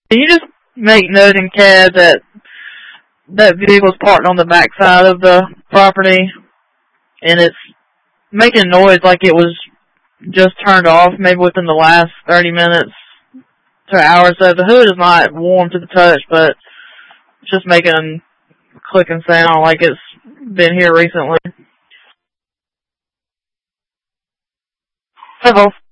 Can you just make note in CAD that that vehicle's parked on the back side of the property, and it's making noise like it was just turned off, maybe within the last 30 minutes to an hour. So the hood is not warm to the touch, but it's just making a clicking sound like it's been here recently. Hello.